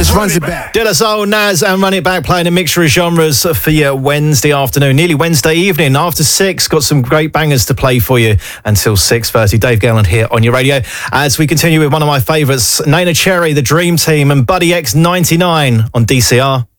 Naz runs it back. De La Soul, Naz, and Run It Back, playing a mixture of genres for your Wednesday afternoon, nearly Wednesday evening. After 6, got some great bangers to play for you until 6:30. Dave Garland here on your radio as we continue with one of my favourites, Neneh Cherry, The Dream Team, and Buddy X 99 on DCR.